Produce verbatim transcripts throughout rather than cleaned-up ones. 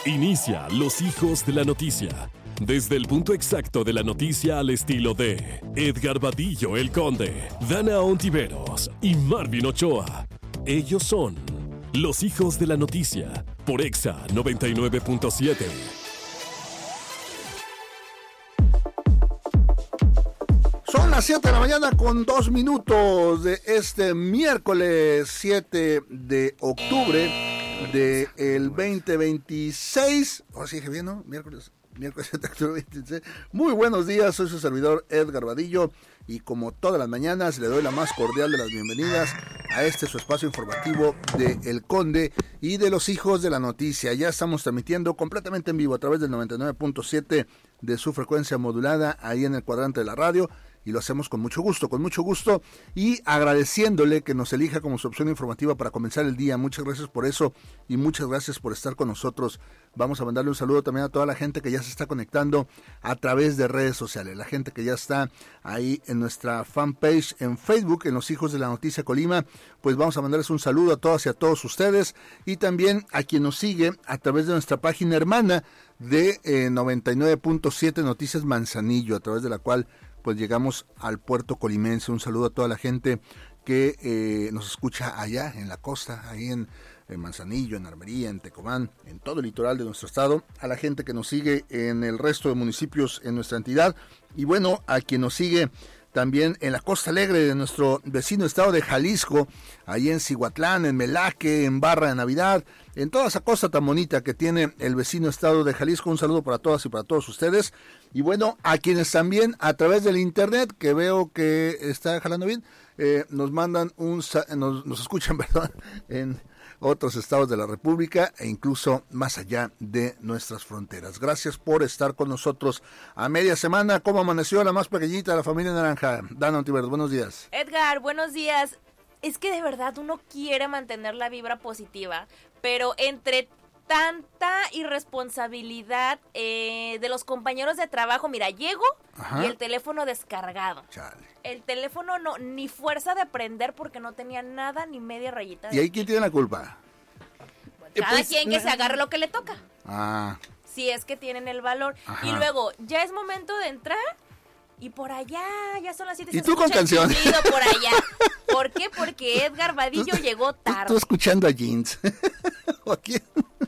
Inicia Los Hijos de la Noticia. Desde el punto exacto de la noticia al estilo de Edgar Vadillo el Conde, Dana Ontiveros y Marvin Ochoa. Ellos son Los Hijos de la Noticia por Exa noventa y nueve punto siete. Son las siete de la mañana con dos minutos de este miércoles siete de octubre del veinte veintiséis. ¿O sí dije bien, no? Miércoles, miércoles siete de octubre veintiséis. Muy buenos días, soy su servidor Edgar Vadillo y como todas las mañanas le doy la más cordial de las bienvenidas a este su espacio informativo de El Conde y de Los Hijos de la Noticia. Ya estamos transmitiendo completamente en vivo a través del noventa y nueve punto siete de su frecuencia modulada ahí en el cuadrante de la radio. Y lo hacemos con mucho gusto, con mucho gusto y agradeciéndole que nos elija como su opción informativa para comenzar el día. Muchas gracias por eso y muchas gracias por estar con nosotros. Vamos a mandarle un saludo también a toda la gente que ya se está conectando a través de redes sociales. La gente que ya está ahí en nuestra fanpage en Facebook, en Los Hijos de la Noticia Colima. Pues vamos a mandarles un saludo a todas y a todos ustedes. Y también a quien nos sigue a través de nuestra página hermana de eh, noventa y nueve punto siete Noticias Manzanillo, a través de la cual pues llegamos al puerto colimense. Un saludo a toda la gente que eh, nos escucha allá en la costa, ahí en, en Manzanillo, en Armería, en Tecomán, en todo el litoral de nuestro estado, a la gente que nos sigue en el resto de municipios en nuestra entidad, y bueno, a quien nos sigue también en la Costa Alegre de nuestro vecino estado de Jalisco, ahí en Cihuatlán, en Melaque, en Barra de Navidad, en toda esa costa tan bonita que tiene el vecino estado de Jalisco. Un saludo para todas y para todos ustedes. Y bueno, a quienes también a través del internet, que veo que está jalando bien, eh, nos mandan un, nos, nos escuchan, perdón, en otros estados de la República e incluso más allá de nuestras fronteras. Gracias por estar con nosotros a media semana. ¿Cómo amaneció la más pequeñita de la familia naranja? Dana Ontiveros, buenos días. Edgar, buenos días. Es que de verdad uno quiere mantener la vibra positiva, pero entre tanta irresponsabilidad eh, de los compañeros de trabajo, mira, llego Ajá. y el teléfono descargado. Chale. El teléfono no, ni fuerza de prender porque no tenía nada ni media rayita. ¿Y ahí quién tiene la culpa? Cada pues, quien que se agarre lo que le toca. Ah. Si es que tienen el valor. Ajá. Y luego, ya es momento de entrar. Y por allá, ya son las siete. ¿Y tú con canción? Por allá. ¿Por qué? Porque Edgar Vadillo llegó tarde. Tú escuchando a Jeans. ¿O a quién?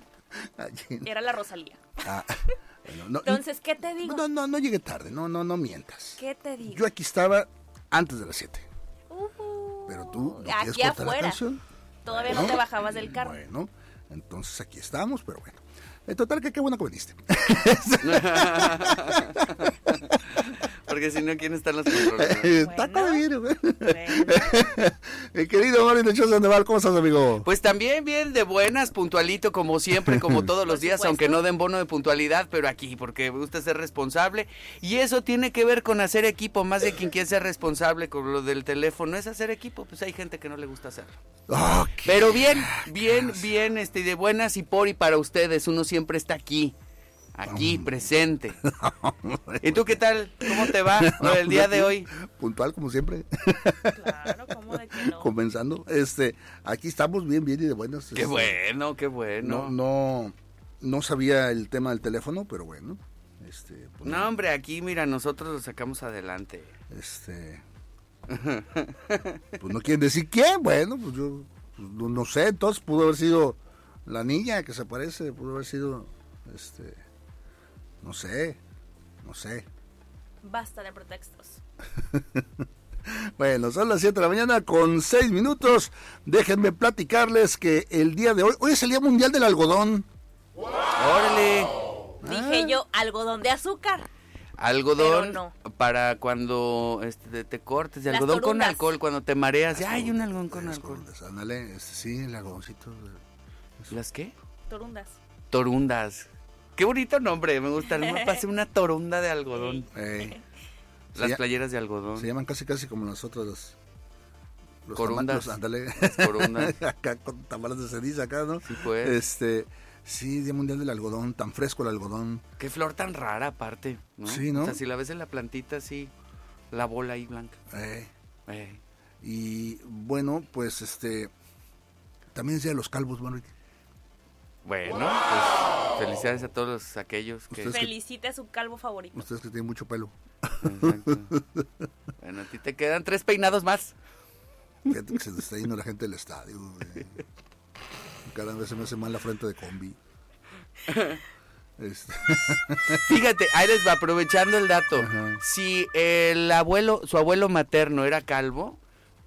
A Jeans. Era la Rosalía. Ah, bueno, no, Entonces, ¿qué te digo? No, no, no llegué tarde, no, no, no mientas. ¿Qué te digo? Yo aquí estaba antes de las siete. Uh-huh. Pero tú, ¿no aquí afuera. La canción? Todavía bueno, no te bajabas del carro. Bueno, entonces aquí estamos, pero bueno. En total, que qué bueno que viniste. Porque si no, ¿quién está en los controles? Está bueno, bien, güey. Bueno. Mi querido Marvin Ochoa Sandoval, ¿cómo estás, amigo? Pues también bien, de buenas, puntualito, como siempre, como todos los días, aunque no den bono de puntualidad, pero aquí, porque me gusta ser responsable. Y eso tiene que ver con hacer equipo, más de quien quiere ser responsable con lo del teléfono. Es hacer equipo, pues hay gente que no le gusta hacerlo. Okay. Pero bien, bien, bien, este, de buenas y por y para ustedes, uno siempre está aquí. Aquí, presente. ¿Y tú qué tal? ¿Cómo te va no, el día de hoy? Puntual, como siempre. Claro, ¿cómo de que no? Comenzando, este, aquí estamos bien, bien y de buenas. Qué este, bueno, qué bueno. No, no, no sabía el tema del teléfono, pero bueno. Este, pues, no, hombre, aquí, mira, nosotros lo sacamos adelante. Este, pues no quieren decir quién, bueno, pues yo no, no sé, entonces pudo haber sido la niña que se parece, pudo haber sido, este... No sé, no sé. Basta de pretextos. Bueno, son las siete de la mañana con seis minutos. Déjenme platicarles que el día de hoy, hoy es el Día Mundial del Algodón. ¡Wow! ¡Órale! Dije ah. yo, algodón de azúcar. Algodón no. Para cuando este, te cortes, de algodón con alcohol, cuando te mareas. Las ¡ay, un algodón con alcohol! Ándale, este, sí, el algodoncito. ¿Las qué? Torundas. Torundas. Qué bonito nombre, me gusta. Me pasé una torunda de algodón. Hey. Las se playeras de algodón. Se llaman casi casi como las otras. Los, los corundas. Ándale. Las corundas. Acá con tamales de ceniza, acá, ¿no? Sí, pues. Este, sí, Día Mundial del Algodón, tan fresco el algodón. Qué flor tan rara aparte, ¿no? Sí, ¿no? O sea, si la ves en la plantita, sí, la bola ahí blanca. Eh. Eh. Y bueno, pues este, también decía los calvos, bueno. Bueno, pues... Felicidades a todos los, aquellos que... Felicite a su calvo favorito. Ustedes que tienen mucho pelo. Exacto. Bueno, a ti te quedan tres peinados más. Fíjate que se está yendo la gente del estadio. Güey. Cada vez se me hace mal la frente de combi. Este. Fíjate, ahí les va, aprovechando el dato. Ajá. Si el abuelo, su abuelo materno era calvo,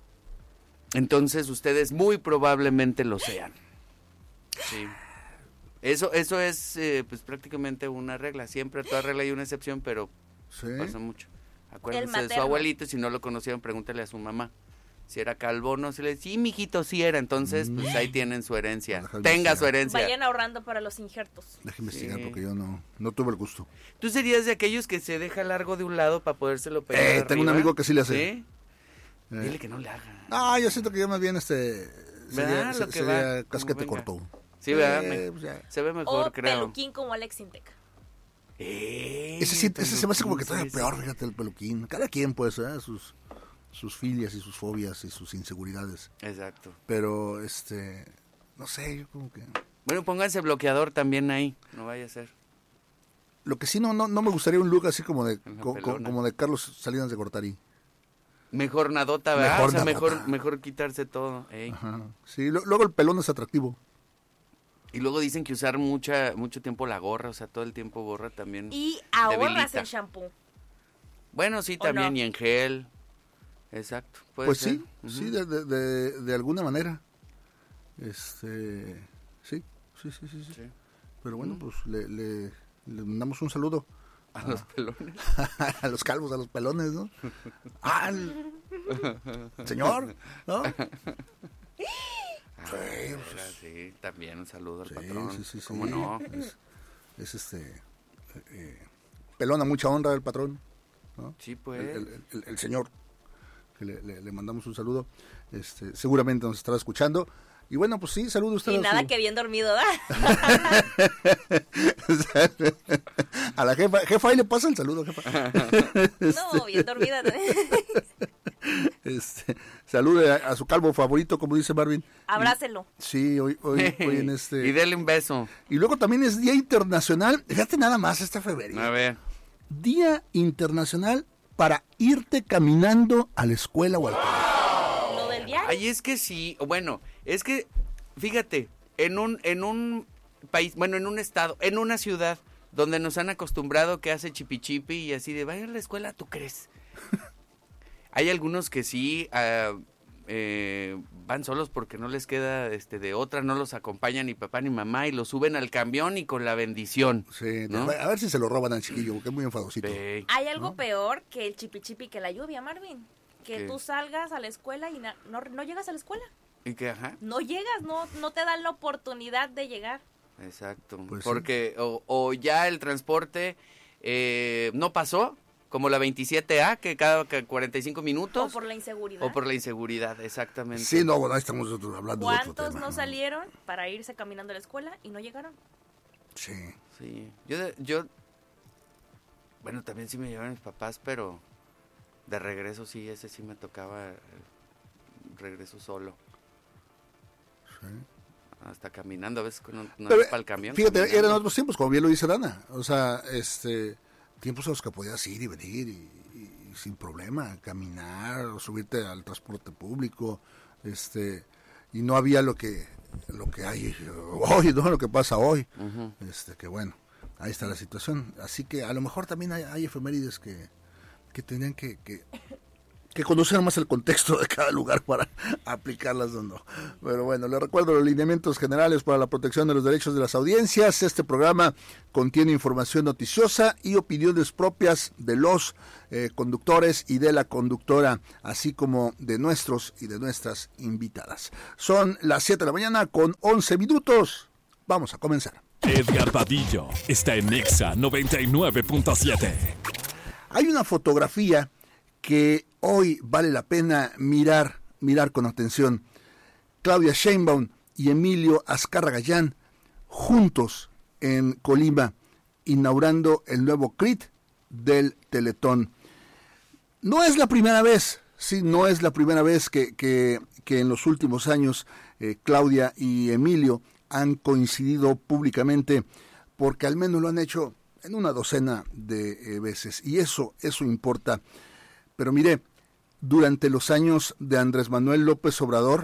entonces ustedes muy probablemente lo sean. Sí. Eso, eso es eh, pues prácticamente una regla. Siempre a toda regla hay una excepción, pero ¿Sí? pasa mucho. Acuérdense de su materno. abuelito, si no lo conocieron, pregúntale a su mamá. Si era calvo, no se le sí, mijito, sí era. Entonces, pues ahí tienen su herencia. Deja de Tenga investigar. su herencia. Vayan ahorrando para los injertos. Deje investigar Sí. porque yo no, no tuve el gusto. ¿Tú serías de aquellos que se deja largo de un lado para podérselo pegar Eh, tengo un arriba? amigo que sí le hace. ¿Sí? Eh. Dile que no le haga. Ah, yo siento que ya más bien este sería, ¿Verdad? Lo se- que sería va, como casquete venga. corto. Sí, ¿verdad? Eh, Me- pues ya. se ve mejor, O creo. peluquín como Alex Intec. Eh, Ese, sí, ese se me hace como que peluquín, todavía sí, peor, sí. fíjate, el peluquín. Cada quien, pues, ¿eh? sus, sus filias y sus fobias y sus inseguridades. Exacto. Pero, este, no sé, yo como que... Bueno, pónganse bloqueador también ahí, no vaya a ser. Lo que sí no, no, no me gustaría un look así como de, Una co- co- pelona. como de Carlos Salinas de Gortari. Mejor nadota, ¿verdad? Mejor o sea, nadota. mejor, mejor quitarse todo. Ey. Ajá. Sí, lo- luego el pelón es atractivo. Y luego dicen que usar mucha, mucho tiempo la gorra, o sea, todo el tiempo gorra también. Y ahorras debilita. el shampoo. Bueno, sí, ¿O también, no? y en gel. Exacto. puede Pues ser. sí, Ujú. sí, de, de, de, de alguna manera. Este, sí, sí, sí, sí. sí. Sí. Pero bueno, pues le, le, le mandamos un saludo A los pelones. a los calvos, a los pelones, ¿no? Ah, el señor, ¿no? Ah, Sí, de pues, veras, sí, también un saludo al Sí, patrón. sí, sí, sí. ¿Cómo no? Es, es este, eh, pelón a mucha honra del patrón, ¿no? Sí, pues. el, el- el- el señor, que le, le- le mandamos un saludo, este, seguramente nos estará escuchando. Y bueno, pues sí, saludo a usted. Y a nada su- que bien dormido, ¿da? a la jefa, jefa, ahí le pasa el saludo, jefa. No, bien dormida también. Este, salude a, a su calvo favorito, como dice Marvin. Abrácelo. Sí, hoy, hoy, hoy en este. Y dele un beso. Y luego también es Día Internacional, fíjate nada más este febrero. A ver. Día Internacional para irte caminando a la escuela o al colegio. Lo del diario. Ay, es que sí, bueno, es que, fíjate, en un, en un país, bueno, en un estado, en una ciudad, donde nos han acostumbrado que hace chipi chipi y así de, vaya a la escuela, ¿tú crees? Hay algunos que sí ah, eh, van solos porque no les queda este de otra, no los acompañan ni papá ni mamá y los suben al camión y con la bendición. Sí, ¿no? a ver si se lo roban al chiquillo, porque es muy enfadosito. Ve. Hay algo peor que el chipi chipi que la lluvia, Marvin. Que ¿Qué? tú salgas a la escuela y na- no, no llegas a la escuela. ¿Y qué? Ajá. No llegas, no, no te dan la oportunidad de llegar. Exacto. Pues sí. Porque o, o ya el transporte eh, no pasó, como la veintisiete A, que cada que cuarenta y cinco minutos. O por la inseguridad. O por la inseguridad, exacamente. Sí, no, bueno, ahí estamos hablando de otro ¿Cuántos tema. no salieron para irse caminando a la escuela y no llegaron? Sí. Sí. Yo, de- yo, bueno, también sí me llevaban mis papás, pero de regreso sí, ese sí me tocaba eh, regreso solo. Sí. Hasta caminando, a veces no, no Pero, para el camión. fíjate, caminando. eran otros tiempos, como bien lo dice Dana. O sea, este, tiempos en los que podías ir y venir y, y sin problema, caminar o subirte al transporte público, este, y no había lo que, lo que hay hoy, ¿no? Lo que pasa hoy. Ujú. Este, que bueno, ahí está la situación. Así que a lo mejor también hay, hay efemérides que, que tendrían que, que, que conocer más el contexto de cada lugar para aplicarlas o no. Pero bueno, les recuerdo los lineamientos generales para la protección de los derechos de las audiencias. Este programa contiene información noticiosa y opiniones propias de los eh, conductores y de la conductora, así como de nuestros y de nuestras invitadas. Son las siete de la mañana con once minutos. Vamos a comenzar. Edgar Vadillo está en Nexa noventa y nueve punto siete. Hay una fotografía que hoy vale la pena mirar, mirar con atención. Claudia Sheinbaum y Emilio Azcárraga Gallán juntos en Colima, inaugurando el nuevo C R I T del Teletón. No es la primera vez, sí, no es la primera vez que, que, que en los últimos años eh, Claudia y Emilio han coincidido públicamente porque al menos lo han hecho en una docena de eh, veces, y eso, eso importa. Pero mire, durante los años de Andrés Manuel López Obrador,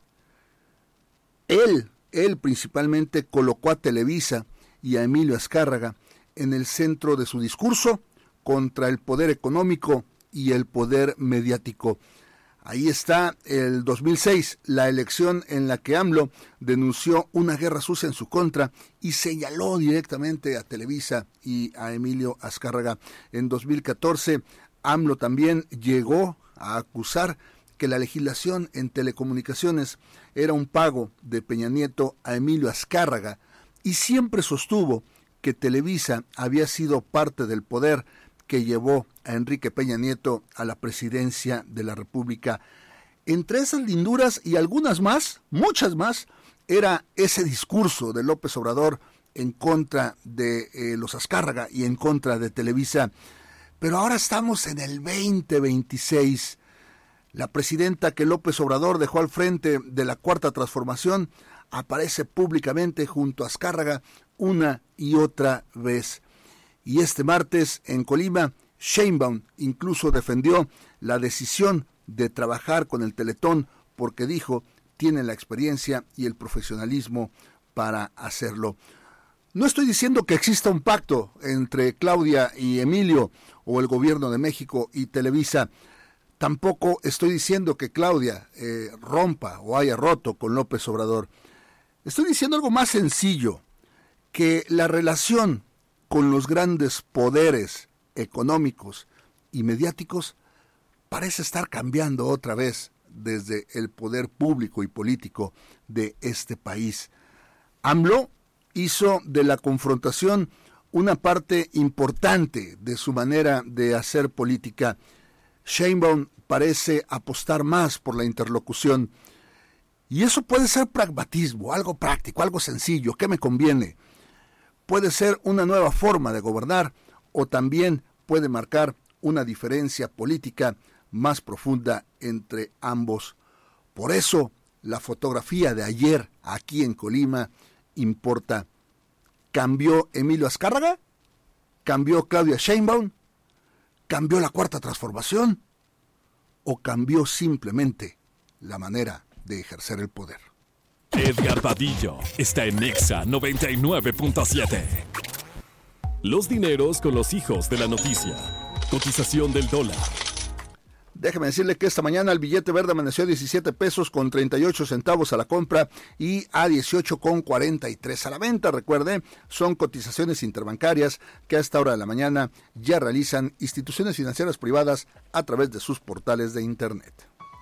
él, él principalmente colocó a Televisa y a Emilio Azcárraga en el centro de su discurso contra el poder económico y el poder mediático. Ahí está el dos mil seis, la elección en la que AMLO denunció una guerra sucia en su contra y señaló directamente a Televisa y a Emilio Azcárraga. En dos mil catorce, AMLO también llegó a acusar que la legislación en telecomunicaciones era un pago de Peña Nieto a Emilio Azcárraga y siempre sostuvo que Televisa había sido parte del poder que llevó a Enrique Peña Nieto a la presidencia de la República. Entre esas linduras y algunas más, muchas más, era ese discurso de López Obrador en contra de eh, los Azcárraga y en contra de Televisa. Pero ahora estamos en el veinte veintiséis. La presidenta que López Obrador dejó al frente de la Cuarta Transformación aparece públicamente junto a Azcárraga una y otra vez. Y este martes en Colima, Sheinbaum incluso defendió la decisión de trabajar con el Teletón porque dijo tiene la experiencia y el profesionalismo para hacerlo. No estoy diciendo que exista un pacto entre Claudia y Emilio o el gobierno de México y Televisa. Tampoco estoy diciendo que Claudia eh, rompa o haya roto con López Obrador. Estoy diciendo algo más sencillo, que la relación con los grandes poderes económicos y mediáticos parece estar cambiando otra vez desde el poder público y político de este país. AMLO hizo de la confrontación una parte importante de su manera de hacer política. Sheinbaum parece apostar más por la interlocución. Y eso puede ser pragmatismo, algo práctico, algo sencillo. ¿Qué me conviene? Puede ser una nueva forma de gobernar o también puede marcar una diferencia política más profunda entre ambos. Por eso, la fotografía de ayer aquí en Colima importa. ¿Cambió Emilio Azcárraga? ¿Cambió Claudia Sheinbaum? ¿Cambió la Cuarta Transformación? ¿O cambió simplemente la manera de ejercer el poder? Edgar Vadillo está en Nexa noventa y nueve punto siete. Los dineros con los hijos de la noticia. Cotización del dólar. Déjeme decirle que esta mañana el billete verde amaneció a diecisiete pesos con treinta y ocho centavos a la compra y a dieciocho con cuarenta y tres a la venta. Recuerde, son cotizaciones interbancarias que a esta hora de la mañana ya realizan instituciones financieras privadas a través de sus portales de internet.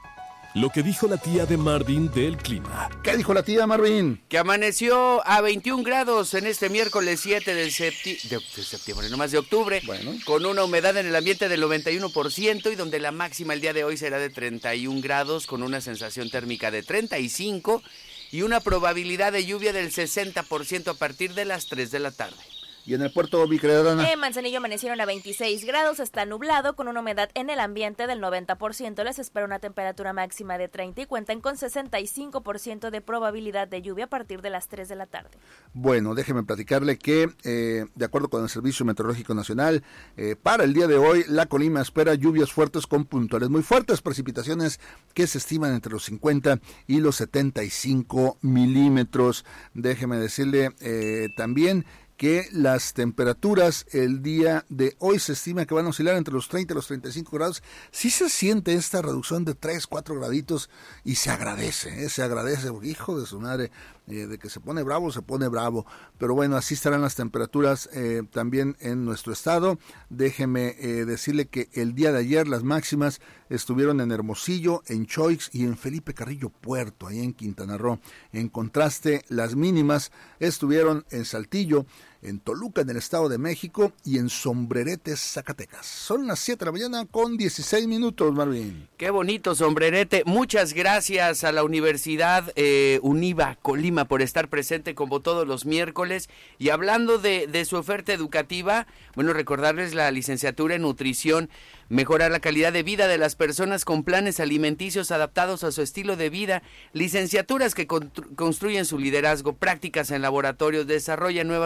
Lo que dijo la tía de Marvin del clima. ¿Qué dijo la tía Marvin? Que amaneció a veintiún grados en este miércoles siete de, septi- de, de septiembre, no más de octubre, bueno, con una humedad en el ambiente del noventa y uno por ciento y donde la máxima el día de hoy será de treinta y un grados con una sensación térmica de treinta y cinco y una probabilidad de lluvia del sesenta por ciento a partir de las tres de la tarde. ¿Y en el puerto, mi querida Dana? En Manzanillo amanecieron a veintiséis grados, está nublado con una humedad en el ambiente del noventa por ciento. Les espera una temperatura máxima de treinta y cuentan con sesenta y cinco por ciento de probabilidad de lluvia a partir de las tres de la tarde. Bueno, déjeme platicarle que, eh, de acuerdo con el Servicio Meteorológico Nacional, eh, para el día de hoy, la Colima espera lluvias fuertes con puntuales muy fuertes, precipitaciones que se estiman entre los cincuenta y los setenta y cinco milímetros. Déjeme decirle eh, también que las temperaturas el día de hoy se estima que van a oscilar entre los treinta y los treinta y cinco grados. Sí se siente esta reducción de tres, cuatro graditos y se agradece, ¿eh? se agradece, porque hijo de su madre, eh, de que se pone bravo, se pone bravo. Pero bueno, así estarán las temperaturas eh, también en nuestro estado. Déjeme eh, decirle que el día de ayer las máximas estuvieron en Hermosillo, en Choix y en Felipe Carrillo Puerto, ahí en Quintana Roo. En contraste, las mínimas estuvieron en Saltillo, en Toluca, en el Estado de México, y en Sombrerete, Zacatecas. Son las siete de la mañana con dieciséis minutos, Marvin. Qué bonito Sombrerete. Muchas gracias a la Universidad eh, Univa Colima por estar presente como todos los miércoles. Y hablando de, de su oferta educativa, bueno, recordarles la licenciatura en nutrición, mejorar la calidad de vida de las personas con planes alimenticios adaptados a su estilo de vida, licenciaturas que construyen su liderazgo, prácticas en laboratorios, desarrollan nuevas habilidades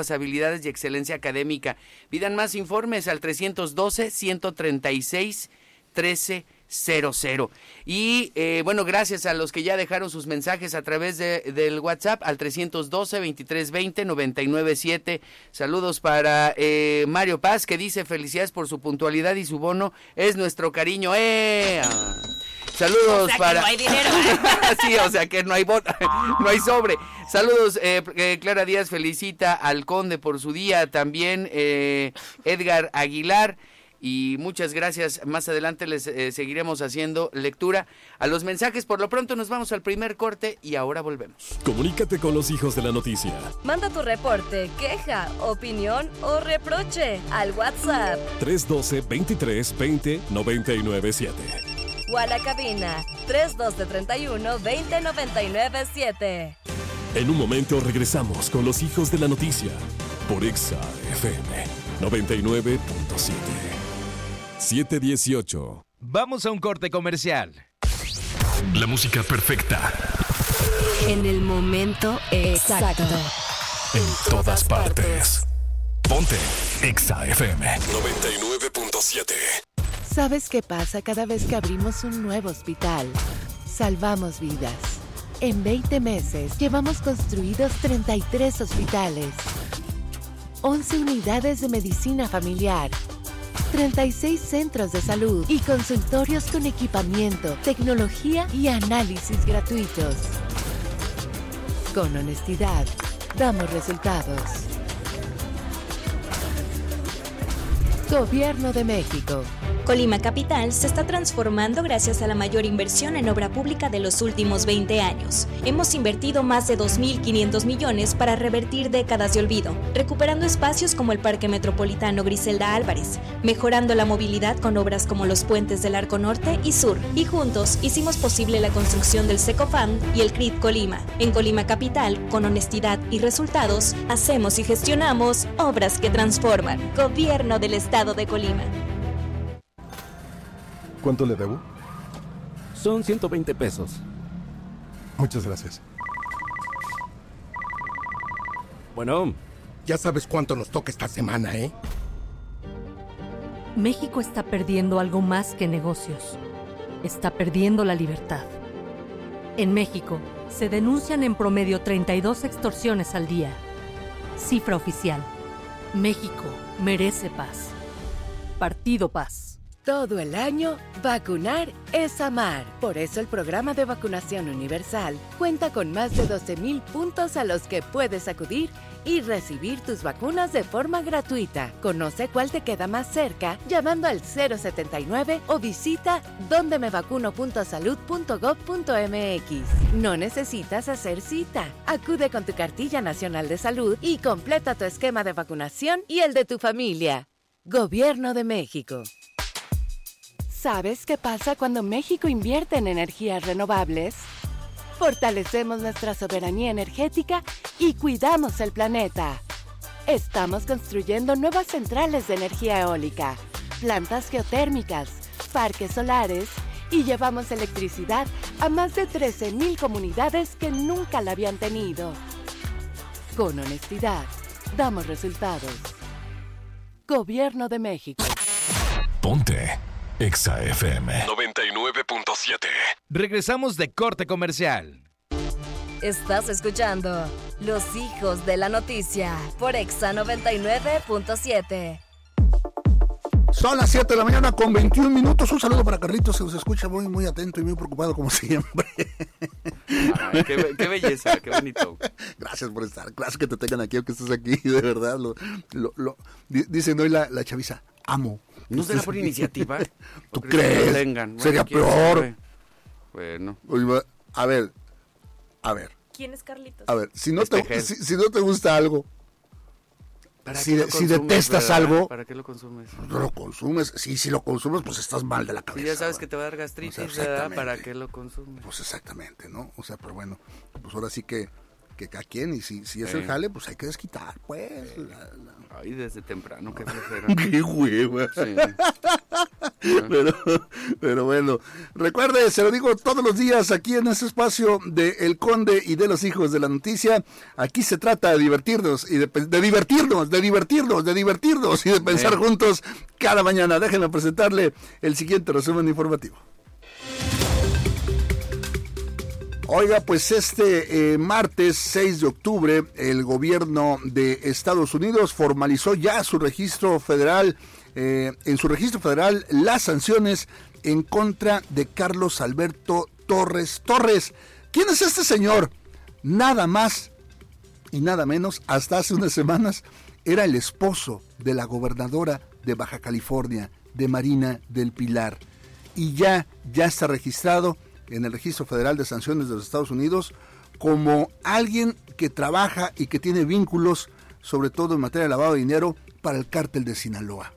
cualidades y excelencia académica. Pidan más informes al trescientos doce, ciento treinta y seis, trece cero cero. Y eh, bueno, gracias a los que ya dejaron sus mensajes a través de, del WhatsApp al trescientos doce, veintitrés veinte, noventa y nueve siete. Saludos para eh, Mario Paz, que dice felicidades por su puntualidad y su bono es nuestro cariño. ¡Eh! Saludos o sea, para... que no hay dinero, ¿eh? Sí, o sea que no hay bono, no hay sobre. Saludos, eh, eh, Clara Díaz felicita al Conde por su día, también eh, Edgar Aguilar. Y muchas gracias. Más adelante les eh, seguiremos haciendo lectura a los mensajes. Por lo pronto nos vamos al primer corte y ahora volvemos. Comunícate con los hijos de la noticia. Manda tu reporte, queja, opinión o reproche al WhatsApp tres uno dos, veintitrés veinte, noventa y nueve siete. o a la cabina tres uno dos, treinta y uno, veinte, noventa y nueve siete. En un momento regresamos con los hijos de la noticia por Exa F M noventa y nueve punto siete. siete dieciocho. Vamos a un corte comercial. La música perfecta. En el momento exacto. En todas partes. Ponte Exa F M noventa y nueve punto siete. ¿Sabes qué pasa cada vez que abrimos un nuevo hospital? Salvamos vidas. En veinte meses llevamos construidos treinta y tres hospitales, once unidades de medicina familiar, treinta y seis centros de salud y consultorios con equipamiento, tecnología y análisis gratuitos. Con honestidad, damos resultados. Gobierno de México. Colima Capital se está transformando gracias a la mayor inversión en obra pública de los últimos veinte años. Hemos invertido más de dos mil quinientos millones para revertir décadas de olvido, recuperando espacios como el Parque Metropolitano Griselda Álvarez, mejorando la movilidad con obras como los puentes del Arco Norte y Sur, y juntos hicimos posible la construcción del Secofam y el C R I T Colima. En Colima Capital, con honestidad y resultados, hacemos y gestionamos obras que transforman. Gobierno del Estado de Colima. ¿Cuánto le debo? Son ciento veinte pesos. Muchas gracias. Bueno. Ya sabes cuánto nos toca esta semana, ¿eh? México está perdiendo algo más que negocios. Está perdiendo la libertad. En México, se denuncian en promedio treinta y dos extorsiones al día. Cifra oficial. México merece paz. Partido Paz. Todo el año, vacunar es amar. Por eso el programa de vacunación universal cuenta con más de doce mil puntos a los que puedes acudir y recibir tus vacunas de forma gratuita. Conoce cuál te queda más cerca llamando al cero setenta y nueve o visita donde me vacuno punto salud punto gob punto eme equis. No necesitas hacer cita. Acude con tu cartilla nacional de salud y completa tu esquema de vacunación y el de tu familia. Gobierno de México. ¿Sabes qué pasa cuando México invierte en energías renovables? Fortalecemos nuestra soberanía energética y cuidamos el planeta. Estamos construyendo nuevas centrales de energía eólica, plantas geotérmicas, parques solares y llevamos electricidad a más de trece mil comunidades que nunca la habían tenido. Con honestidad, damos resultados. Gobierno de México. Ponte Exa F M noventa y nueve punto siete. Regresamos de corte comercial. Estás escuchando Los Hijos de la Noticia por Exa noventa y nueve punto siete. Son las siete de la mañana con veintiún minutos. Un saludo para Carlitos, se nos escucha muy, muy atento y muy preocupado como siempre. Ay, qué, qué belleza, qué bonito. Gracias por estar. Gracias que te tengan aquí o que estés aquí, de verdad. Lo, lo, lo, dicen hoy la, la chaviza, amo. ¿No será por iniciativa? ¿Tú crees? Bueno, sería peor. Sabe? Bueno. A ver, a ver. ¿Quién es Carlitos? A ver, si no, te, si, si no te gusta algo, si, si detestas ¿verdad? algo, ¿Para qué lo consumes? No lo consumes. Sí, si lo consumes, pues estás mal de la cabeza. Sí, ya sabes ¿verdad? que te va a dar gastritis, o sea, ¿verdad? ¿Para qué lo consumes? Pues exactamente, ¿no? O sea, pero bueno, pues ahora sí que que cada quien, y si, si es Sí. el jale, pues hay que desquitar, pues. La, la... Ay, desde temprano, qué flojera. ¡Qué hueva! Sí. Pero, pero bueno, recuerde, se lo digo todos los días aquí en este espacio de El Conde y de los Hijos de la Noticia. Aquí se trata de divertirnos y de, de divertirnos, de divertirnos, de divertirnos y de pensar Sí. juntos cada mañana. Déjenme presentarle el siguiente resumen informativo. Oiga, pues este eh, martes seis de octubre, el gobierno de Estados Unidos formalizó ya su registro federal, eh, en su registro federal, las sanciones en contra de Carlos Alberto Torres Torres. ¿Quién es este señor? Nada más y nada menos, hasta hace unas semanas, era el esposo de la gobernadora de Baja California, de Marina del Pilar. Y ya, ya está registrado en el Registro Federal de Sanciones de los Estados Unidos como alguien que trabaja y que tiene vínculos, sobre todo en materia de lavado de dinero, para el cártel de Sinaloa.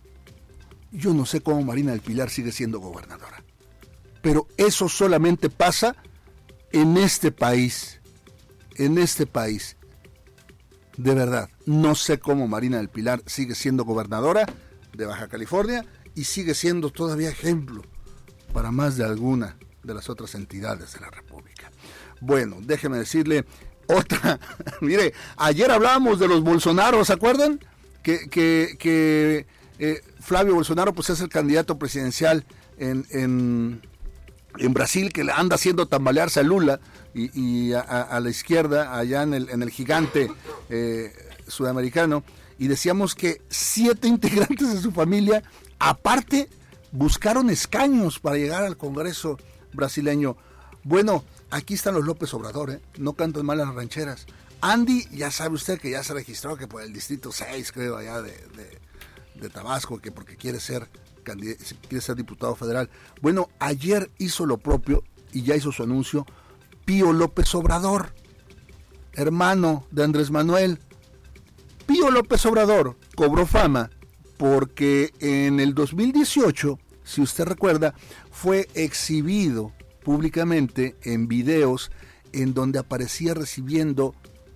Yo no sé cómo Marina del Pilar sigue siendo gobernadora, pero eso solamente pasa en este país, en este país. De verdad, no sé cómo Marina del Pilar sigue siendo gobernadora de Baja California y sigue siendo todavía ejemplo para más de alguna de las otras entidades de la República. Bueno, déjeme decirle otra. Mire, ayer hablábamos de los Bolsonaro, ¿se acuerdan? Que, que, que eh, Flavio Bolsonaro pues es el candidato presidencial en, en, en Brasil, que le anda haciendo tambalearse a Lula y, y a, a la izquierda, allá en el, en el gigante eh, sudamericano, y decíamos que siete integrantes de su familia, aparte, buscaron escaños para llegar al Congreso brasileño. Bueno, aquí están los López Obrador, ¿eh? No cantan mal las rancheras. Andy, ya sabe usted que ya se registró, que por el distrito seis, creo, allá de, de, de Tabasco, que porque quiere ser, quiere ser diputado federal. Bueno, ayer hizo lo propio y ya hizo su anuncio Pío López Obrador, hermano de Andrés Manuel. Pío López Obrador cobró fama porque en el dos mil dieciocho, si usted recuerda, fue exhibido públicamente en videos en donde aparecía recibiendo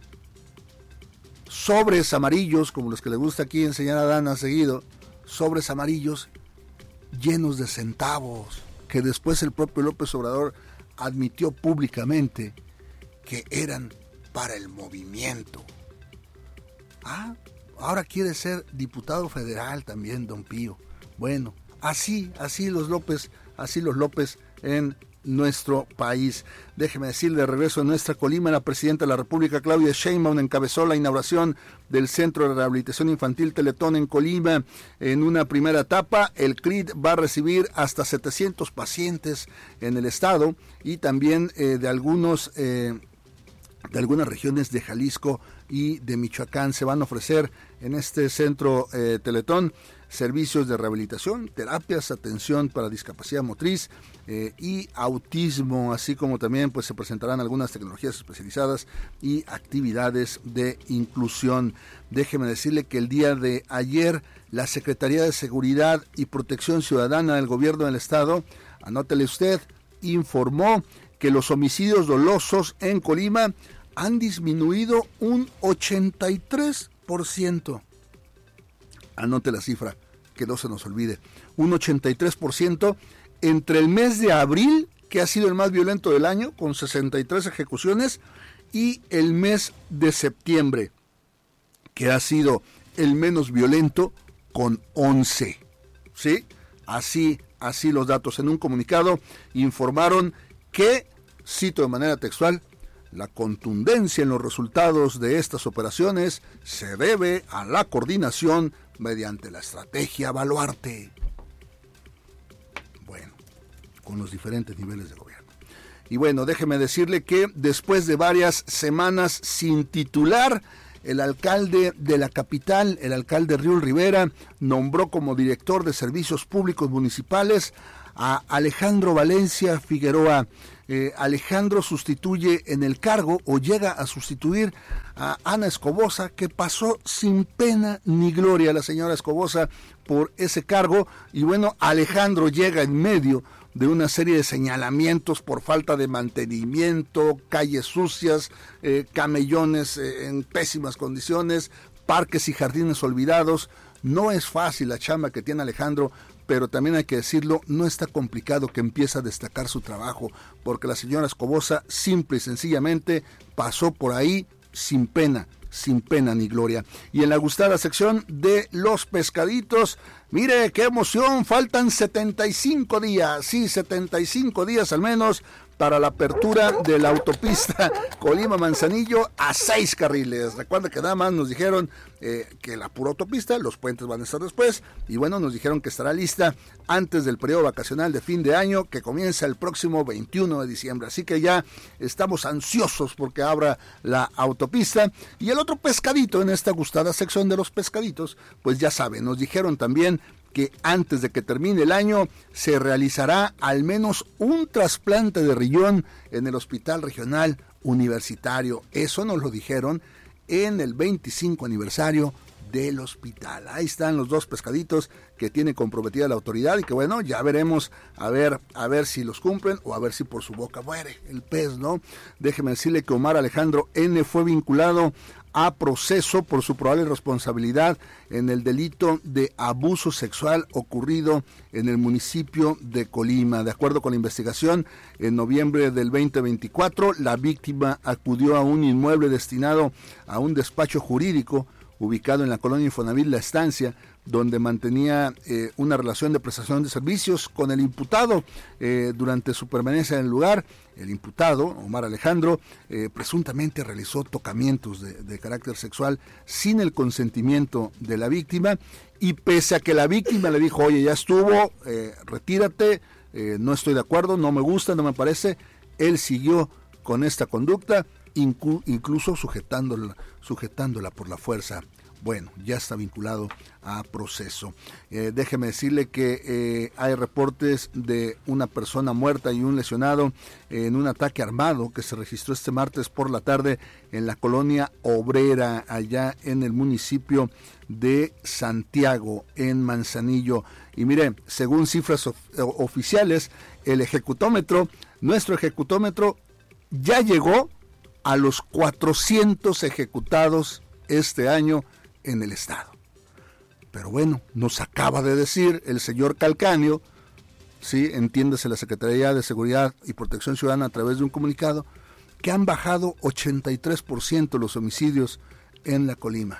sobres amarillos, como los que le gusta aquí enseñar a Dana seguido, sobres amarillos llenos de centavos, que después el propio López Obrador admitió públicamente que eran para el movimiento. Ah, ahora quiere ser diputado federal también, don Pío. Bueno, así, así los López, así los López en nuestro país. Déjeme decirle, de regreso a nuestra Colima, la presidenta de la República, Claudia Sheinbaum, encabezó la inauguración del Centro de Rehabilitación Infantil Teletón en Colima. En una primera etapa, el C R I D va a recibir hasta setecientos pacientes en el estado y también eh, de algunos... Eh, de algunas regiones de Jalisco y de Michoacán. Se van a ofrecer en este centro eh, Teletón servicios de rehabilitación, terapias, atención para discapacidad motriz eh, y autismo, así como también pues se presentarán algunas tecnologías especializadas y actividades de inclusión. Déjeme decirle que el día de ayer la Secretaría de Seguridad y Protección Ciudadana del Gobierno del Estado, anótele usted, informó que los homicidios dolosos en Colima han disminuido un ochenta y tres por ciento. Anote la cifra, que no se nos olvide. Un ochenta y tres por ciento entre el mes de abril, que ha sido el más violento del año, con sesenta y tres ejecuciones, y el mes de septiembre, que ha sido el menos violento, con once. ¿Sí? Así, así los datos. En un comunicado informaron que, cito de manera textual, la contundencia en los resultados de estas operaciones se debe a la coordinación mediante la estrategia Baluarte. Bueno, con los diferentes niveles de gobierno. Y bueno, déjeme decirle que después de varias semanas sin titular, el alcalde de la capital, el alcalde Riul Rivera, nombró como director de Servicios Públicos Municipales a Alejandro Valencia Figueroa. Eh, Alejandro sustituye en el cargo o llega a sustituir a Ana Escobosa, que pasó sin pena ni gloria, la señora Escobosa, por ese cargo. Y bueno, Alejandro llega en medio de una serie de señalamientos por falta de mantenimiento, calles sucias, eh, camellones eh, en pésimas condiciones, parques y jardines olvidados. No es fácil la chamba que tiene Alejandro, pero también hay que decirlo, no está complicado que empiece a destacar su trabajo, porque la señora Escobosa simple y sencillamente pasó por ahí sin pena, sin pena ni gloria. Y en la gustada sección de los pescaditos, mire qué emoción, faltan setenta y cinco días, sí, setenta y cinco días al menos, para la apertura de la autopista Colima-Manzanillo a seis carriles. Recuerda que nada más nos dijeron eh, que la pura autopista, los puentes van a estar después, y bueno, nos dijeron que estará lista antes del periodo vacacional de fin de año, que comienza el próximo veintiuno de diciembre. Así que ya estamos ansiosos porque abra la autopista. Y el otro pescadito en esta gustada sección de los pescaditos, pues ya saben, nos dijeron también que antes de que termine el año se realizará al menos un trasplante de riñón en el Hospital Regional Universitario. Eso nos lo dijeron en el veinticinco aniversario del hospital. Ahí están los dos pescaditos que tiene comprometida la autoridad y que bueno, ya veremos a ver, a ver si los cumplen o a ver si por su boca muere el pez, ¿no? Déjeme decirle que Omar Alejandro N. fue vinculado a proceso por su probable responsabilidad en el delito de abuso sexual ocurrido en el municipio de Colima. De acuerdo con la investigación, en noviembre del veinte veinticuatro, la víctima acudió a un inmueble destinado a un despacho jurídico ubicado en la colonia Infonavit La Estancia, donde mantenía eh, una relación de prestación de servicios con el imputado. Eh, durante su permanencia en el lugar, el imputado, Omar Alejandro, eh, presuntamente realizó tocamientos de, de carácter sexual sin el consentimiento de la víctima, y pese a que la víctima le dijo, oye, ya estuvo, eh, retírate, eh, no estoy de acuerdo, no me gusta, no me parece, él siguió con esta conducta, inclu- incluso sujetándola, sujetándola por la fuerza. Bueno, ya está vinculado a proceso. Eh, déjeme decirle que eh, hay reportes de una persona muerta y un lesionado en un ataque armado que se registró este martes por la tarde en la colonia Obrera, allá en el municipio de Santiago, en Manzanillo. Y mire, según cifras of- oficiales, el ejecutómetro, nuestro ejecutómetro ya llegó a los cuatrocientos ejecutados este año en el estado. Pero bueno, nos acaba de decir el señor Calcaño, sí, entiéndase la Secretaría de Seguridad y Protección Ciudadana a través de un comunicado, que han bajado ochenta y tres por ciento los homicidios en la Colima.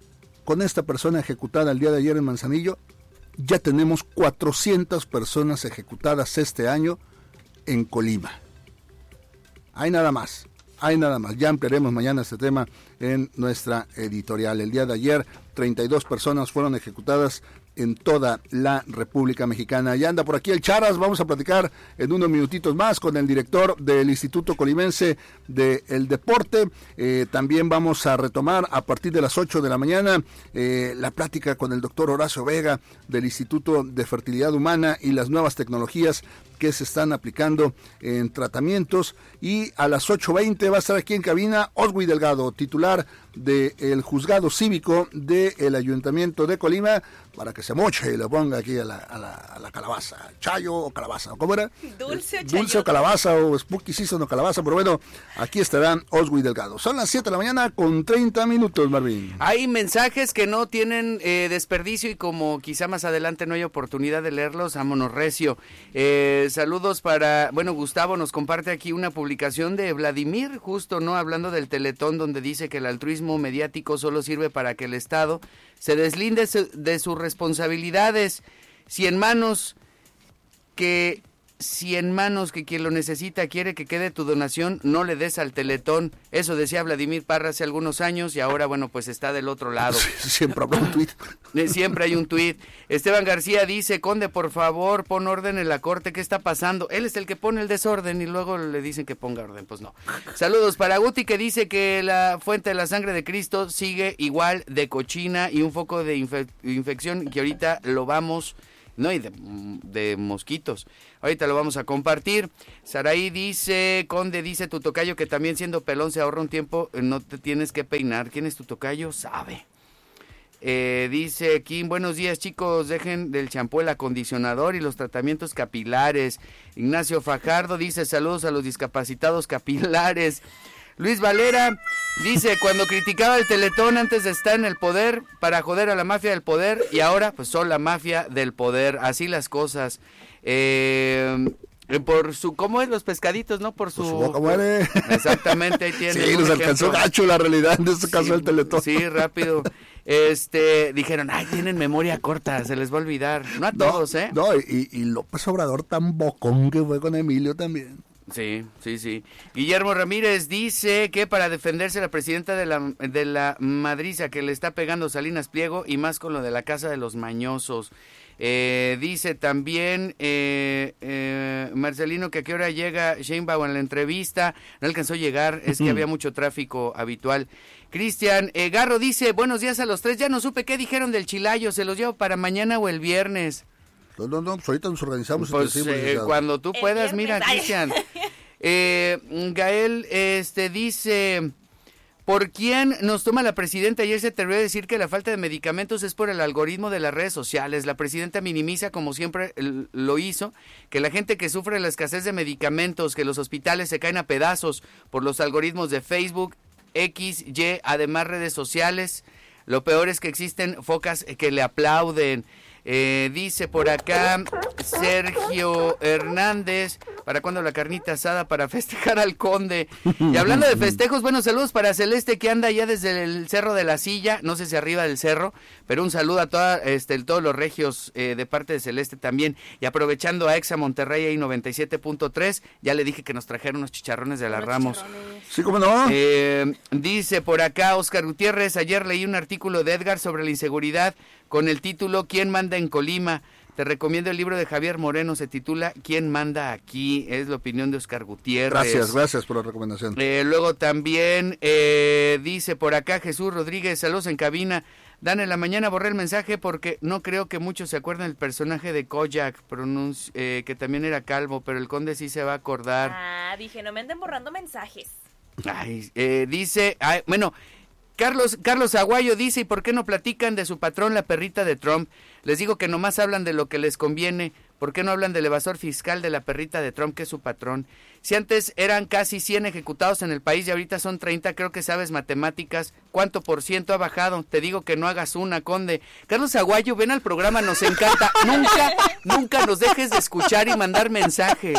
Con esta persona ejecutada el día de ayer en Manzanillo, ya tenemos cuatrocientas personas ejecutadas este año en Colima. Hay nada más. Hay nada más, ya ampliaremos mañana este tema en nuestra editorial. El día de ayer, treinta y dos personas fueron ejecutadas en toda la República Mexicana. Ya anda por aquí el Charas, vamos a platicar en unos minutitos más con el director del Instituto Colimense del Deporte. Eh, también vamos a retomar a partir de las ocho de la mañana eh, la plática con el doctor Horacio Vega del Instituto de Fertilidad Humana y las nuevas tecnologías que se están aplicando en tratamientos. Y a las ocho veinte va a estar aquí en cabina Oswi Delgado, titular del juzgado cívico del Ayuntamiento de Colima, para que se moche y le ponga aquí a la, a la, a la calabaza, chayo o calabaza, ¿cómo era? Dulce o Dulce chayote. o calabaza o spooky season o calabaza, pero bueno, aquí estarán Oswi Delgado. Son las siete de la mañana con treinta minutos, Marvin. Hay mensajes que no tienen eh, desperdicio y como quizá más adelante no hay oportunidad de leerlos, vámonos recio. Eh, saludos para, bueno, Gustavo nos comparte aquí una publicación de Vladimir, justo, ¿no? Hablando del Teletón, donde dice que el altruismo mediático solo sirve para que el Estado se deslinde de sus responsabilidades. Si en manos que si en manos que quien lo necesita quiere que quede tu donación, no le des al Teletón. Eso decía Vladimir Parra hace algunos años y ahora, bueno, pues está del otro lado. Siempre habrá un tuit. Siempre hay un tuit. Esteban García dice, Conde, por favor, pon orden en la corte, ¿qué está pasando? Él es el que pone el desorden y luego le dicen que ponga orden, pues no. Saludos para Guti, que dice que la fuente de la sangre de Cristo sigue igual de cochina y un foco de infe- infección que ahorita lo vamos... No, y de, de mosquitos. Ahorita lo vamos a compartir. Saraí dice, Conde, dice tu tocayo que también siendo pelón se ahorra un tiempo, no te tienes que peinar. ¿Quién es tu tocayo? Sabe. Eh, dice Kim, buenos días chicos, dejen del champú el acondicionador y los tratamientos capilares. Ignacio Fajardo dice, saludos a los discapacitados capilares. Luis Valera dice, cuando criticaba el Teletón antes de estar en el poder para joder a la mafia del poder, y ahora pues son la mafia del poder, así las cosas. Eh... Por su, ¿cómo es? Los pescaditos, ¿no? Por su... Por su boca muere. Exactamente, ahí tiene. Sí, los alcanzó gacho la realidad, en este caso sí, el Teletón. Sí, rápido. Este, dijeron, ay, tienen memoria corta, se les va a olvidar. No a no, todos, ¿eh? No, y, y López Obrador tan bocón que fue con Emilio también. Sí, sí, sí. Guillermo Ramírez dice que para defenderse la presidenta de la, de la madriza que le está pegando Salinas Pliego y más con lo de la Casa de los Mañosos. Eh, dice también eh, eh, Marcelino que a qué hora llega Sheinbaum en la entrevista. No alcanzó a llegar, es que había mucho tráfico habitual. Cristian eh, Garro dice, buenos días a los tres, ya no supe qué dijeron del Chilayo, se los llevo para mañana o el viernes. No, no, no, pues ahorita nos organizamos. Pues eh, cuando tú puedas, mira, Cristian. Eh, Gael este dice... ¿Por quién nos toma la presidenta? Ayer se atrevió a decir que la falta de medicamentos es por el algoritmo de las redes sociales. La presidenta minimiza, como siempre lo hizo, que la gente que sufre la escasez de medicamentos, que los hospitales se caen a pedazos por los algoritmos de Facebook, X, Y, además redes sociales. Lo peor es que existen focas que le aplauden. Eh, dice por acá Sergio Hernández, ¿para cuándo la carnita asada para festejar al conde? Y hablando de festejos, bueno, saludos para Celeste que anda ya desde el Cerro de la Silla, no sé si arriba del cerro, pero un saludo a toda, este, todos los regios eh, de parte de Celeste también. Y aprovechando a Exa Monterrey ahí noventa y siete punto tres, ya le dije que nos trajeron unos chicharrones de la Ramos. Sí, cómo no. Eh, dice por acá Oscar Gutiérrez, ayer leí un artículo de Edgar sobre la inseguridad con el título ¿Quién manda en Colima? Te recomiendo el libro de Javier Moreno, se titula ¿Quién manda aquí? Es la opinión de Oscar Gutiérrez. Gracias, gracias por la recomendación. Eh, luego también eh, dice por acá Jesús Rodríguez, saludos en cabina. Dan, en la mañana borré el mensaje porque no creo que muchos se acuerden del personaje de Kojak, pronunci- eh, que también era calvo, pero el conde sí se va a acordar. Ah, dije, no me anden borrando mensajes. Ay, eh, dice, ay, bueno... Carlos, Carlos Aguayo dice, ¿y por qué no platican de su patrón, la perrita de Trump? Les digo que nomás hablan de lo que les conviene. ¿Por qué no hablan del evasor fiscal de la perrita de Trump, que es su patrón? Si antes eran casi cien ejecutados en el país y ahorita son treinta, creo que sabes matemáticas. ¿Cuánto por ciento ha bajado? Te digo que no hagas una, conde. Carlos Aguayo, ven al programa, nos encanta. Nunca, nunca nos dejes de escuchar y mandar mensaje.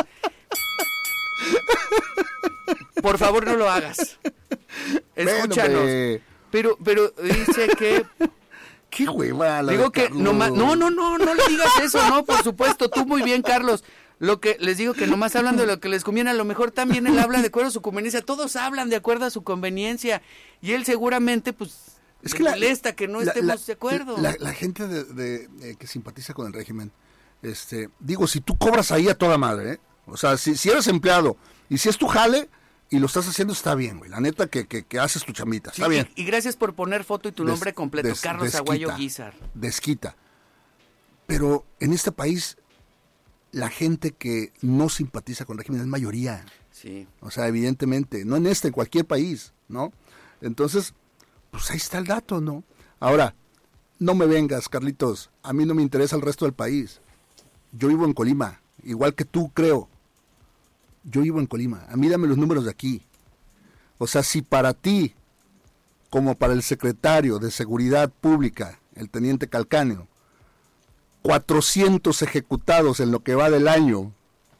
Por favor, no lo hagas. Escúchanos. Bueno, pero, pero dice que... Qué hueva. La digo que nomás... No, no, no, no le digas eso, no, por supuesto. Tú muy bien, Carlos. Lo que les digo que nomás hablan de lo que les conviene. A lo mejor también él habla de acuerdo a su conveniencia. Todos hablan de acuerdo a su conveniencia. Y él seguramente, pues, es que le molesta que no la, estemos la, de acuerdo. La, la gente de, de, de, que simpatiza con el régimen, este, digo, si tú cobras ahí a toda madre, ¿eh? O sea, si, si eres empleado y si es tu jale... Y lo estás haciendo, está bien, güey. La neta que, que, que haces tu chamita, está sí, bien. Y, y gracias por poner foto y tu des, nombre completo, des, Carlos desquita, Aguayo Guizar. Desquita. Pero en este país, la gente que no simpatiza con el régimen es mayoría. Sí. O sea, evidentemente, no en este, en cualquier país, ¿no? Entonces, pues ahí está el dato, ¿no? Ahora, no me vengas, Carlitos. A mí no me interesa el resto del país. Yo vivo en Colima, igual que tú, creo. Yo vivo en Colima, a mí dame los números de aquí. O sea, si para ti, como para el secretario de Seguridad Pública, el teniente Calcáneo, cuatrocientos ejecutados en lo que va del año,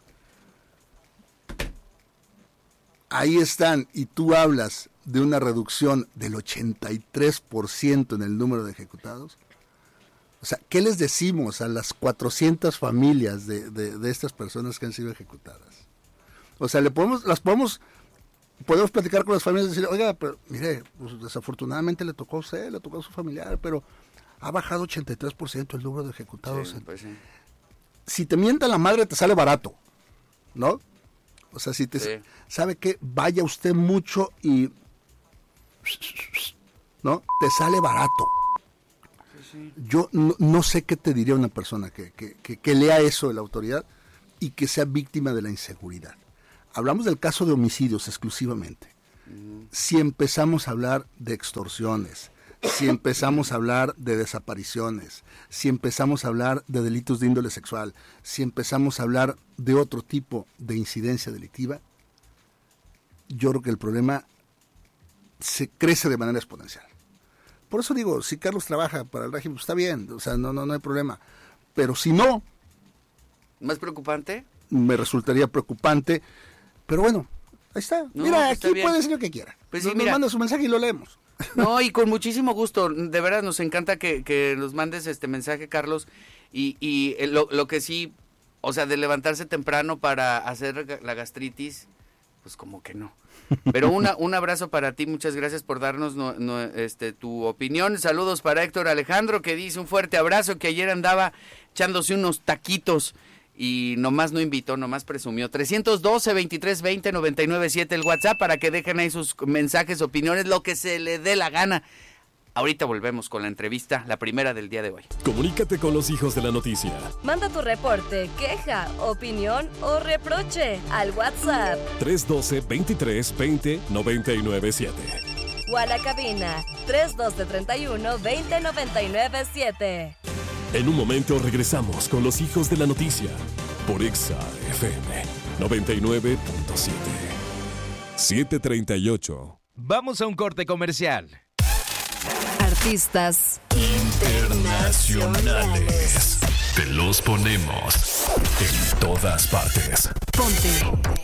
ahí están, y tú hablas de una reducción del ochenta y tres por ciento en el número de ejecutados. O sea, ¿qué les decimos a las cuatrocientas familias de, de, de estas personas que han sido ejecutadas? O sea, le podemos, las podemos, podemos platicar con las familias y decir, oiga, pero mire, pues desafortunadamente le tocó a usted, le tocó a su familiar, pero ha bajado ochenta y tres por ciento el número de ejecutados. Sí, pues sí. Si te mienta la madre te sale barato, ¿no? O sea, si te sí. sabe que vaya usted mucho y ¿no? Te sale barato. Sí, sí. Yo no, no sé qué te diría una persona que, que, que, que lea eso de la autoridad y que sea víctima de la inseguridad. Hablamos del caso de homicidios exclusivamente. Uh-huh. Si empezamos a hablar de extorsiones, si empezamos a hablar de desapariciones, si empezamos a hablar de delitos de índole sexual, si empezamos a hablar de otro tipo de incidencia delictiva, yo creo que el problema se crece de manera exponencial. Por eso digo, si Carlos trabaja para el régimen, pues está bien, o sea, no, no, no hay problema. Pero si no... ¿Más preocupante? Me resultaría preocupante, pero bueno, ahí está. No, mira, aquí está puede decir lo que quiera. Pues nos, sí, nos manda su mensaje y lo leemos. No, y con muchísimo gusto, de verdad nos encanta que, que nos mandes este mensaje, Carlos, y, y lo, lo que sí, o sea, de levantarse temprano para hacer la gastritis, pues como que no. Pero una, un abrazo para ti, muchas gracias por darnos no, no, este, tu opinión. Saludos para Héctor Alejandro, que dice un fuerte abrazo, que ayer andaba echándose unos taquitos y nomás no invitó, nomás presumió. trescientos doce, veintitrés veinte, noventa y nueve siete el WhatsApp para que dejen ahí sus mensajes, opiniones, lo que se le dé la gana. Ahorita volvemos con la entrevista, la primera del día de hoy. Comunícate con los hijos de la noticia. Manda tu reporte, queja, opinión o reproche al WhatsApp trescientos doce, veintitrés veinte, noventa y nueve siete. O a la cabina trescientos doce, treinta y uno, veinte, noventa y nueve siete. En un momento regresamos con los hijos de la noticia por Exa F M noventa y nueve punto siete. siete treinta y ocho. Vamos a un corte comercial. Artistas internacionales. Te los ponemos en todas partes. Ponte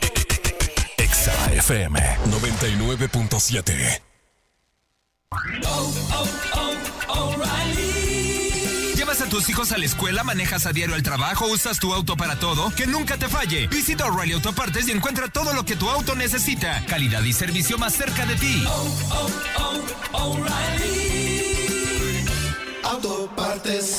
Exa F M noventa y nueve punto siete. Oh, oh, oh, O'Reilly. ¿Llevas a tus hijos a la escuela, manejas a diario al trabajo, usas tu auto para todo? ¡Que nunca te falle! Visita O'Reilly Autopartes y encuentra todo lo que tu auto necesita. Calidad y servicio más cerca de ti. Oh, oh, oh, O'Reilly Autopartes.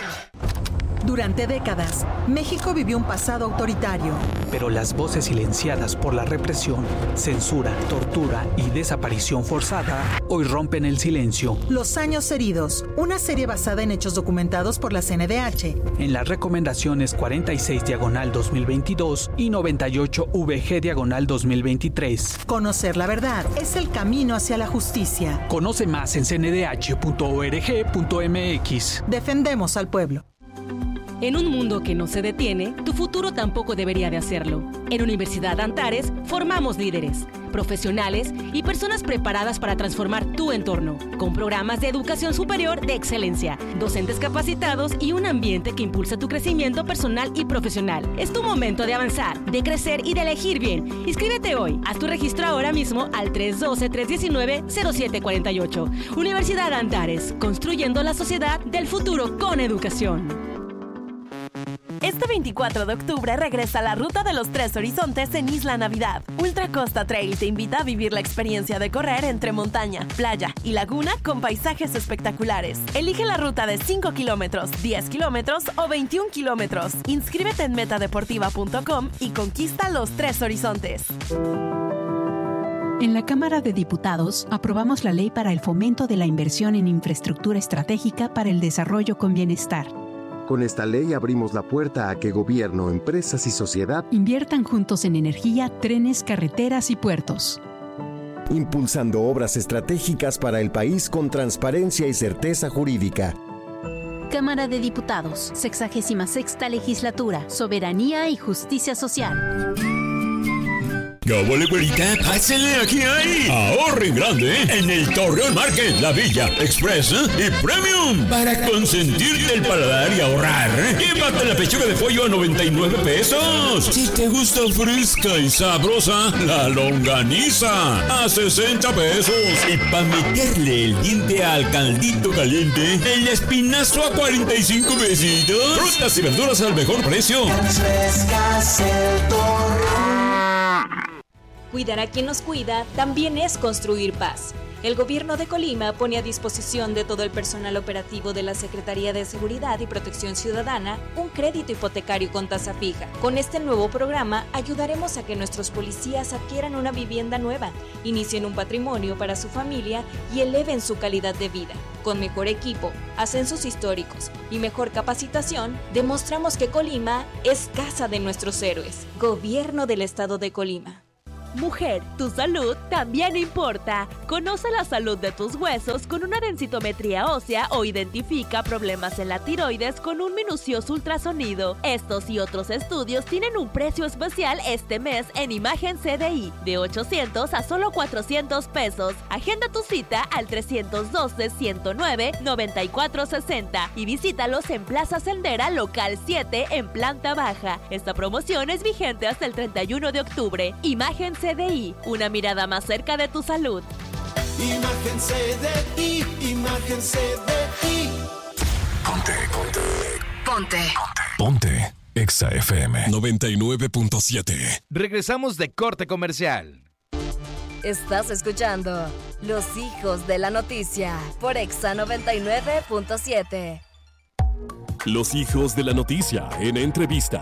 Durante décadas, México vivió un pasado autoritario. Pero las voces silenciadas por la represión, censura, tortura y desaparición forzada hoy rompen el silencio. Los años heridos, una serie basada en hechos documentados por la C N D H. En las recomendaciones cuarenta y seis diagonal dos mil veintidós y noventa y ocho V G diagonal dos mil veintitrés. Conocer la verdad es el camino hacia la justicia. Conoce más en c n d h punto org punto m x. Defendemos al pueblo. En un mundo que no se detiene, tu futuro tampoco debería de hacerlo. En Universidad Antares formamos líderes, profesionales y personas preparadas para transformar tu entorno, con programas de educación superior de excelencia, docentes capacitados y un ambiente que impulsa tu crecimiento personal y profesional. Es tu momento de avanzar, de crecer y de elegir bien. Inscríbete hoy. Haz tu registro ahora mismo al tres uno dos, tres uno nueve, cero siete cuatro ocho. Universidad Antares, construyendo la sociedad del futuro con educación. Este veinticuatro de octubre regresa la Ruta de los Tres Horizontes en Isla Navidad. Ultra Costa Trail te invita a vivir la experiencia de correr entre montaña, playa y laguna con paisajes espectaculares. Elige la ruta de cinco kilómetros, diez kilómetros o veintiún kilómetros. Inscríbete en metadeportiva punto com y conquista los Tres Horizontes. En la Cámara de Diputados aprobamos la Ley para el Fomento de la Inversión en Infraestructura Estratégica para el Desarrollo con Bienestar. Con esta ley abrimos la puerta a que gobierno, empresas y sociedad inviertan juntos en energía, trenes, carreteras y puertos, impulsando obras estratégicas para el país con transparencia y certeza jurídica. Cámara de Diputados, sexagésima sexta Legislatura, Soberanía y Justicia Social. ¿Qué huele, güerita? ¡Pásale, aquí hay! Ahorre en grande en el Torreón Market, La Villa, Express y Premium. Para consentirte el paladar y ahorrar, llévate la pechuga de pollo a noventa y nueve pesos. Si te gusta fresca y sabrosa, la longaniza a sesenta pesos. Y para meterle el diente al caldito caliente, el espinazo a cuarenta y cinco pesitos. Frutas y verduras al mejor precio. Frescas el Torreón. Cuidar a quien nos cuida también es construir paz. El gobierno de Colima pone a disposición de todo el personal operativo de la Secretaría de Seguridad y Protección Ciudadana un crédito hipotecario con tasa fija. Con este nuevo programa ayudaremos a que nuestros policías adquieran una vivienda nueva, inicien un patrimonio para su familia y eleven su calidad de vida. Con mejor equipo, ascensos históricos y mejor capacitación, demostramos que Colima es casa de nuestros héroes. Gobierno del Estado de Colima. Mujer, tu salud también importa. Conoce la salud de tus huesos con una densitometría ósea o identifica problemas en la tiroides con un minucioso ultrasonido. Estos y otros estudios tienen un precio especial este mes en Imagen C D I, de ochocientos a solo cuatrocientos pesos. Agenda tu cita al trescientos doce, ciento nueve, noventa y cuatro sesenta y visítalos en Plaza Sendera Local siete en planta baja. Esta promoción es vigente hasta el treinta y uno de octubre. Imagen C D I, una mirada más cerca de tu salud. Imagen C D I, Imagen C D I. Ponte, ponte. Ponte. Ponte. Exa F M noventa y nueve punto siete. Regresamos de corte comercial. Estás escuchando Los Hijos de la Noticia por Exa noventa y nueve punto siete. Los hijos de la noticia en entrevista.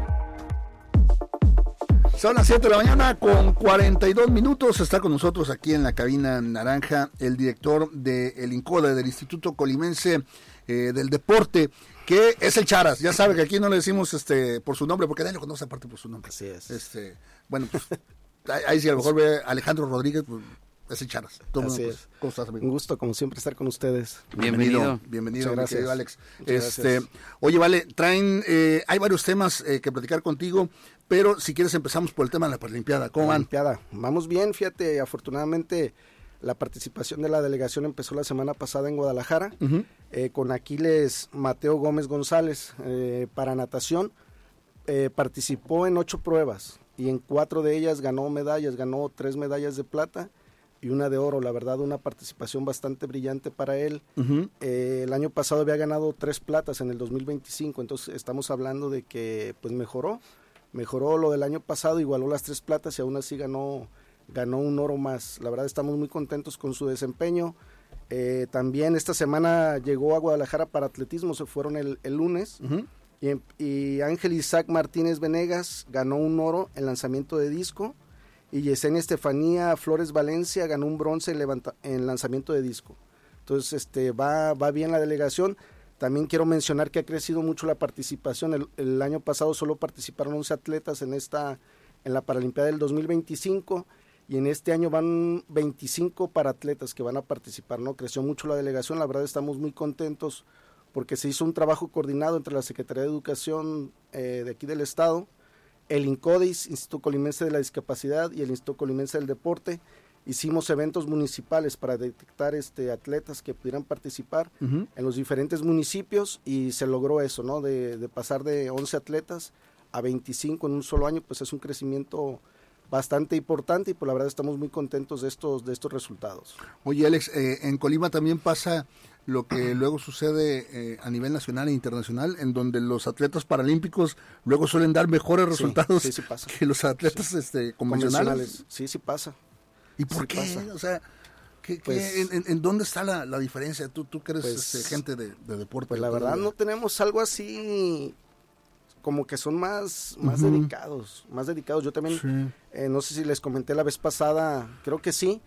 Son las siete de la mañana con cuarenta y dos minutos. Está con nosotros aquí en la cabina naranja el director del INCODE, del Instituto Colimense eh, del Deporte, que es el Charas. Ya sabe que aquí no le decimos este por su nombre, porque nadie lo conoce aparte por su nombre. Así es. Este, bueno, pues ahí sí a lo mejor ve Alejandro Rodríguez, pues es el Charas. Todo Así mundo, es. pues, ¿cómo estás, amigo? Un gusto, como siempre, estar con ustedes. Bienvenido. Bienvenido, Muchas mi gracias. querido Alex. Muchas Este, gracias. oye, vale, traen, eh, hay varios temas eh, que platicar contigo, pero si quieres empezamos por el tema de la Paralimpiada. ¿Cómo van? Paralimpiada. Vamos bien, fíjate, afortunadamente la participación de la delegación empezó la semana pasada en Guadalajara, Uh-huh. eh, con Aquiles Mateo Gómez González eh, para natación. Eh, participó en ocho pruebas y en cuatro de ellas ganó medallas, ganó tres medallas de plata y una de oro. La verdad, una participación bastante brillante para él. Uh-huh. Eh, el año pasado había ganado tres platas en el dos mil veinticinco, entonces estamos hablando de que pues mejoró, mejoró lo del año pasado, igualó las tres platas y aún así ganó, ganó un oro más. La verdad estamos muy contentos con su desempeño. Eh, también esta semana llegó a Guadalajara para atletismo, se fueron el, el lunes. Uh-huh. Y, y Ángel Isaac Martínez Venegas ganó un oro en lanzamiento de disco y Yesenia Estefanía Flores Valencia ganó un bronce en, levanta, en lanzamiento de disco. Entonces este va, va bien la delegación. También quiero mencionar que ha crecido mucho la participación. El, el año pasado solo participaron once atletas en esta en la Paralimpiada del dos mil veinticinco y en este año van veinticinco paratletas que van a participar, ¿no? Creció mucho la delegación, la verdad estamos muy contentos porque se hizo un trabajo coordinado entre la Secretaría de Educación eh, de aquí del estado, el INCODIS, Instituto Colimense de la Discapacidad, y el Instituto Colimense del Deporte. Hicimos eventos municipales para detectar este atletas que pudieran participar Uh-huh. en los diferentes municipios y se logró eso, ¿no? De, de pasar de once atletas a veinticinco en un solo año, pues es un crecimiento bastante importante y pues la verdad estamos muy contentos de estos de estos resultados. Oye, Alex, eh, en Colima también pasa lo que luego sucede eh, a nivel nacional e internacional, en donde los atletas paralímpicos luego suelen dar mejores Sí, resultados sí, sí pasa. que los atletas Sí. este, convencionales. Sí, sí pasa. ¿Y por Sí qué? pasa. O sea, ¿qué, qué- Pues- en, en- en dónde está la, la diferencia? Tú, tú que eres Pues- este, gente de, de deporte. Pues la de todo, verdad de- no tenemos algo así como que son más, más Ujú. dedicados, más dedicados. Yo también, Sí. eh, no sé si les comenté la vez pasada, creo que sí,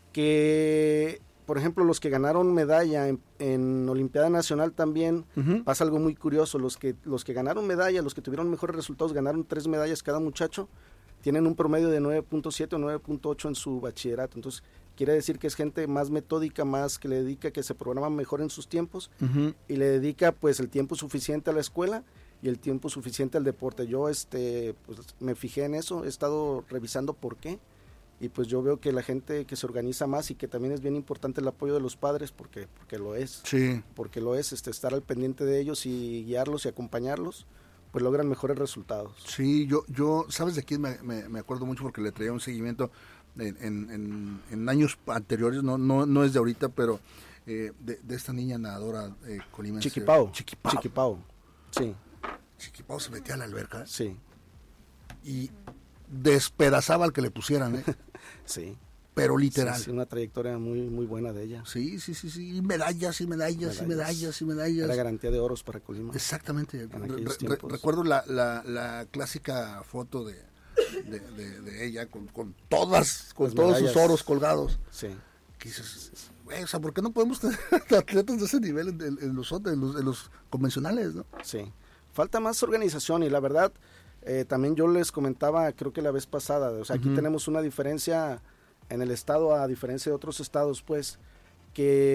que por ejemplo los que ganaron medalla en, en Olimpiada Nacional también, Ujú. pasa algo muy curioso, los que, los que ganaron medalla, los que tuvieron mejores resultados, ganaron tres medallas cada muchacho, tienen un promedio de nueve punto siete o nueve punto ocho en su bachillerato, entonces quiere decir que es gente más metódica, más que le dedica, que se programa mejor en sus tiempos Ujú. y le dedica pues el tiempo suficiente a la escuela y el tiempo suficiente al deporte. Yo este pues me fijé en eso, he estado revisando por qué y pues yo veo que la gente que se organiza más y que también es bien importante el apoyo de los padres porque porque lo es. Sí. Porque lo es, este estar al pendiente de ellos y guiarlos y acompañarlos, pues logran mejores resultados. Sí, yo, yo, ¿sabes de quién me, me, me acuerdo mucho? Porque le traía un seguimiento en, en, en, en años anteriores, no, no, no es de ahorita, pero eh, de, de esta niña nadadora eh, colimense. Chiquipao. Chiquipao. Chiquipao. Sí. Chiquipao se metía a la alberca. Sí. Y despedazaba al que le pusieran, ¿eh? Sí. Pero literal. Sí, sí, una trayectoria muy muy buena de ella. Sí, sí, sí, sí. Y medallas, y medallas, y medallas, y medallas. Era garantía de oros para Colima. Exactamente. En Re- aquellos re- tiempos. recuerdo la, la, la clásica foto de, de, de- de ella con, con todas, con Las todos sus medallas. oros colgados. Sí. Que dices, güey, o sea, ¿por qué no podemos tener atletas de ese nivel en, en los, en los, en los convencionales, no? Sí. Falta más organización y la verdad, Eh, también yo les comentaba, creo que la vez pasada, o sea, aquí Ujú. tenemos una diferencia en el estado a diferencia de otros estados, pues, que